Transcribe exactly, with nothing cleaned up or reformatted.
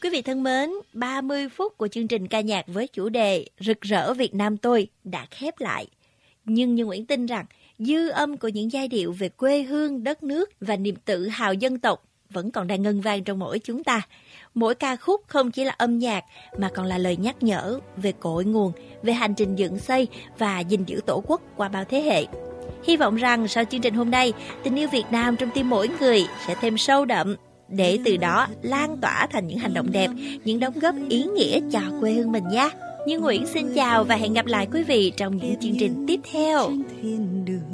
Quý vị thân mến, ba mươi phút của chương trình ca nhạc với chủ đề Rực rỡ Việt Nam tôi đã khép lại. Nhưng Như Nguyễn tin rằng dư âm của những giai điệu về quê hương, đất nước và niềm tự hào dân tộc vẫn còn đang ngân vang trong mỗi chúng ta. Mỗi ca khúc không chỉ là âm nhạc mà còn là lời nhắc nhở về cội nguồn, về hành trình dựng xây và gìn giữ tổ quốc qua bao thế hệ. Hy vọng rằng sau chương trình hôm nay, tình yêu Việt Nam trong tim mỗi người sẽ thêm sâu đậm, để từ đó lan tỏa thành những hành động đẹp, những đóng góp ý nghĩa cho quê hương mình nhé. Như Nguyễn xin chào và hẹn gặp lại quý vị trong những chương trình tiếp theo.